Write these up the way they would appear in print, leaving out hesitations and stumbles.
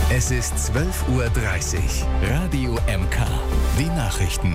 Es ist 12:30 Uhr. Radio MK. Die Nachrichten.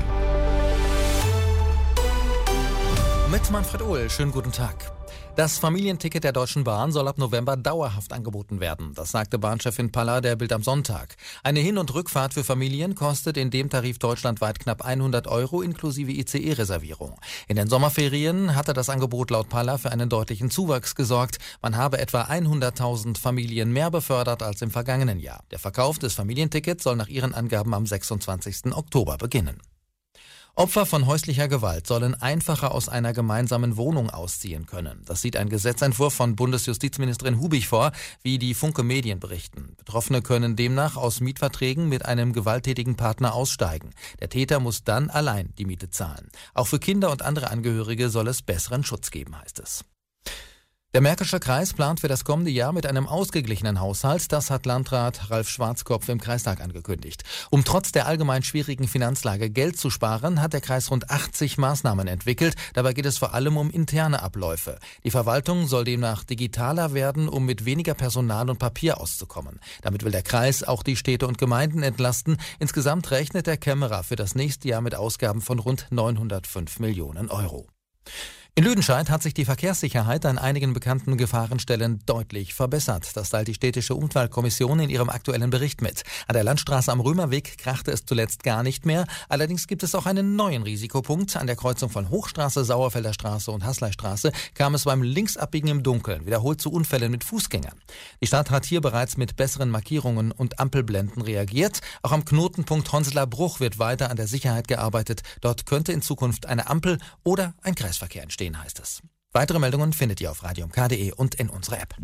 Mit Manfred Ohl, schönen guten Tag. Das Familienticket der Deutschen Bahn soll ab November dauerhaft angeboten werden. Das sagte Bahnchefin Palla der Bild am Sonntag. Eine Hin- und Rückfahrt für Familien kostet in dem Tarif deutschlandweit knapp 100 € inklusive ICE-Reservierung. In den Sommerferien hatte das Angebot laut Palla für einen deutlichen Zuwachs gesorgt. Man habe etwa 100.000 Familien mehr befördert als im vergangenen Jahr. Der Verkauf des Familientickets soll nach ihren Angaben am 26. Oktober beginnen. Opfer von häuslicher Gewalt sollen einfacher aus einer gemeinsamen Wohnung ausziehen können. Das sieht ein Gesetzentwurf von Bundesjustizministerin Hubig vor, wie die Funke Medien berichten. Betroffene können demnach aus Mietverträgen mit einem gewalttätigen Partner aussteigen. Der Täter muss dann allein die Miete zahlen. Auch für Kinder und andere Angehörige soll es besseren Schutz geben, heißt es. Der Märkische Kreis plant für das kommende Jahr mit einem ausgeglichenen Haushalt. Das hat Landrat Ralf Schwarzkopf im Kreistag angekündigt. Um trotz der allgemein schwierigen Finanzlage Geld zu sparen, hat der Kreis rund 80 Maßnahmen entwickelt. Dabei geht es vor allem um interne Abläufe. Die Verwaltung soll demnach digitaler werden, um mit weniger Personal und Papier auszukommen. Damit will der Kreis auch die Städte und Gemeinden entlasten. Insgesamt rechnet der Kämmerer für das nächste Jahr mit Ausgaben von rund 905 Millionen €. In Lüdenscheid hat sich die Verkehrssicherheit an einigen bekannten Gefahrenstellen deutlich verbessert. Das teilt die städtische Unfallkommission in ihrem aktuellen Bericht mit. An der Landstraße am Römerweg krachte es zuletzt gar nicht mehr. Allerdings gibt es auch einen neuen Risikopunkt. An der Kreuzung von Hochstraße, Sauerfelder Straße und Haßleistraße kam es beim Linksabbiegen im Dunkeln wiederholt zu Unfällen mit Fußgängern. Die Stadt hat hier bereits mit besseren Markierungen und Ampelblenden reagiert. Auch am Knotenpunkt Honseler Bruch wird weiter an der Sicherheit gearbeitet. Dort könnte in Zukunft eine Ampel oder ein Kreisverkehr entstehen, heißt es. Weitere Meldungen findet ihr auf radiomk.de und in unserer App.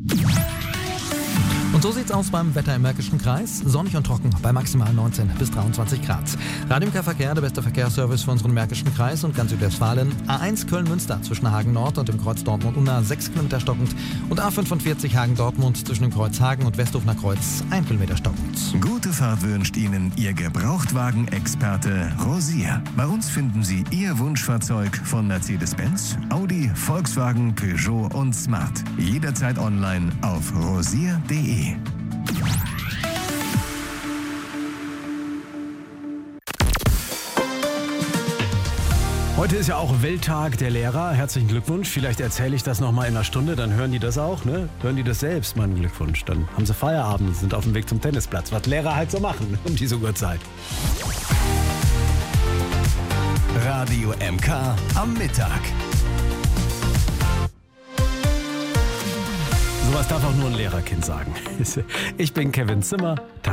Und so sieht's aus beim Wetter im Märkischen Kreis. Sonnig und trocken bei maximal 19 bis 23 Grad. Radio MK Verkehr, der beste Verkehrsservice für unseren Märkischen Kreis und ganz Südwestfalen. A1 Köln-Münster zwischen Hagen Nord und dem Kreuz Dortmund-Unna 6 Kilometer stockend. Und A45 Hagen-Dortmund zwischen dem Kreuz Hagen und Westhofener Kreuz 1 Kilometer stockend. Gute Fahrt wünscht Ihnen Ihr Gebrauchtwagen-Experte Rosier. Bei uns finden Sie Ihr Wunschfahrzeug von Mercedes-Benz, Audi, Volkswagen, Peugeot und Smart. Jederzeit online auf rosier.de. Heute ist ja auch Welttag der Lehrer. Herzlichen Glückwunsch. Vielleicht erzähle ich das nochmal in einer Stunde, dann hören die das auch, ne? Hören die das selbst, meinen Glückwunsch. Dann haben sie Feierabend, sind auf dem Weg zum Tennisplatz. Was Lehrer halt so machen um diese Uhrzeit. Radio MK am Mittag. Sowas darf auch nur ein Lehrerkind sagen. Ich bin Kevin Zimmer.